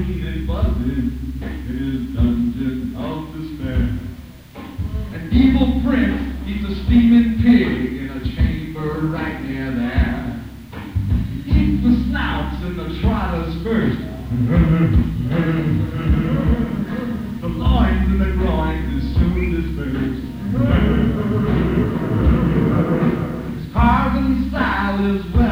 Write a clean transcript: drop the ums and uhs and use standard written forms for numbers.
and buzzing in his dungeon of despair. An evil prince eats a steaming pig in a chamber right near there. He eats the snouts and the trotters first. The loins and the groins is soon dispersed. His carving style is well